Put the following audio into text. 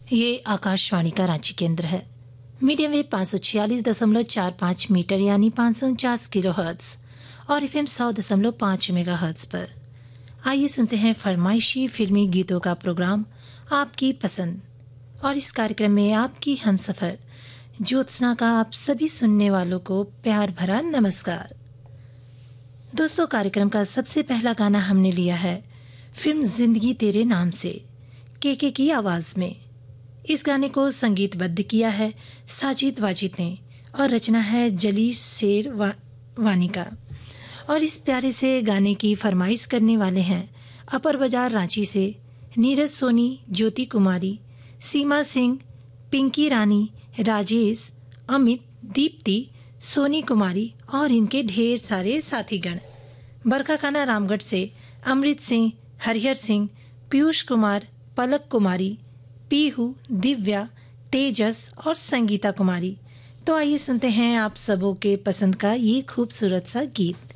ये आकाशवाणी का रांची केंद्र है। मीडियम वेव 546.45 मीटर यानी 549 किलोहर्ट्ज और एफएम 100.5 मेगाहर्ट्ज पर। आइए सुनते हैं फरमाइशी फिल्मी गीतों का प्रोग्राम आपकी पसंद। और इस कार्यक्रम में आपकी हमसफर ज्योत्सना का आप सभी सुनने वालों को प्यार भरा नमस्कार। दोस्तों, कार्यक्रम का सबसे पहला गाना हमने लिया है फिल्म जिंदगी तेरे नाम से के की आवाज में। इस गाने को संगीतबद्ध किया है साजिद वाजिद ने और रचना है जली शेर वानी का। और इस प्यारे से गाने की फरमाइश करने वाले हैं अपर बाजार रांची से नीरज सोनी, ज्योति कुमारी, सीमा सिंह, पिंकी रानी, राजेश, अमित, दीप्ति, सोनी कुमारी और इनके ढेर सारे साथीगण। बरका खाना रामगढ़ से अमृत सिंह, हरिहर सिंह, पीयूष कुमार, पलक कुमारी, पीहू, दिव्या, तेजस और संगीता कुमारी। तो आइए सुनते हैं आप सबों के पसंद का ये खूबसूरत सा गीत।